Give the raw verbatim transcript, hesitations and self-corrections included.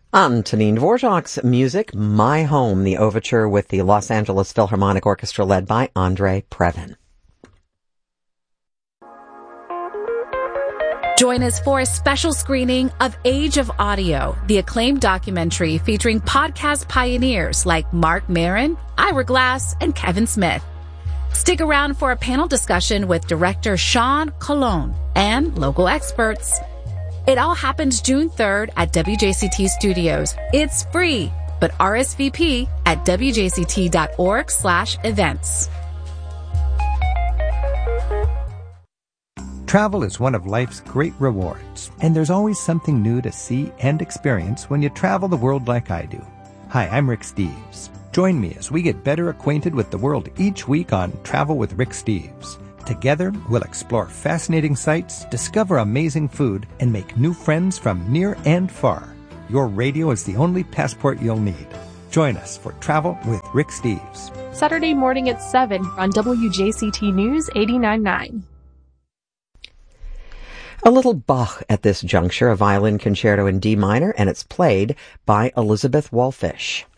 Antonin Dvorak's music, My Home, the overture with the Los Angeles Philharmonic Orchestra led by Andrei Previn. Join us for a special screening of Age of Audio, the acclaimed documentary featuring podcast pioneers like Mark Maron, Ira Glass, and Kevin Smith. Stick around for a panel discussion with director Sean Colon and local experts. It all happens June third at W J C T Studios. It's free, but R S V P at W J C T dot org slash events. Travel is one of life's great rewards, and there's always something new to see and experience when you travel the world like I do. Hi, I'm Rick Steves. Join me as we get better acquainted with the world each week on Travel with Rick Steves. Together, we'll explore fascinating sights, discover amazing food, and make new friends from near and far. Your radio is the only passport you'll need. Join us for Travel with Rick Steves. Saturday morning at seven on W J C T News eighty-nine point nine. A little Bach at this juncture, a violin concerto in D minor, and it's played by Elizabeth Wallfish.